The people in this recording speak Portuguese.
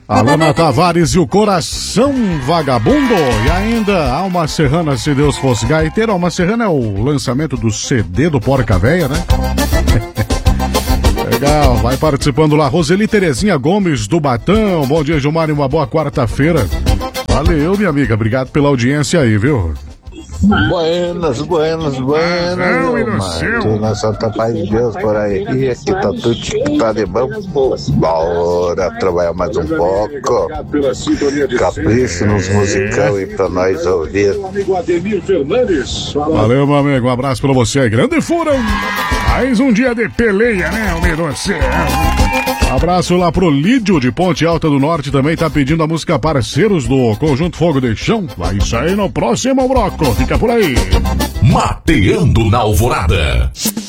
Alana Tavares e o Coração Vagabundo. E ainda Alma Serrana, Se Deus Fosse Gaiteiro. Alma Serrana é o lançamento do CD do Porca Véia, né? Legal, vai participando lá. Roseli Terezinha Gomes do Batão. Bom dia, Gilmar, e uma boa quarta-feira. Valeu, minha amiga, obrigado pela audiência aí, viu? Buenas. Tudo na Santa Paz de Deus por aí. E aqui tá tudo tá de bom. Bora trabalhar mais um pouco. Capricho nos musicão aí pra nós ouvir. Valeu, meu amigo. Um abraço pra você aí. Grande Furão. Mais um dia de peleia, né, homem do céu? Abraço lá pro Lídio de Ponte Alta do Norte, também tá pedindo a música Parceiros do Conjunto Fogo de Chão. Vai sair no próximo bloco. Fica por aí. Mateando na Alvorada.